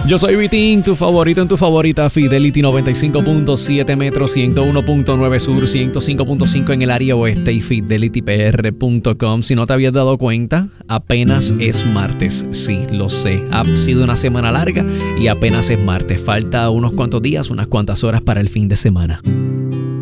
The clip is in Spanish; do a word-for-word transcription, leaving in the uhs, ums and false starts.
Yo soy Vitín, tu favorito en tu favorita Fidelity noventa y cinco punto siete metros, ciento uno punto nueve sur, ciento cinco punto cinco en el área oeste y fidelity p r punto com. Si no te habías dado cuenta, apenas es martes. Sí, lo sé. Ha sido una semana larga y apenas es martes. Falta unos cuantos días, unas cuantas horas para el fin de semana.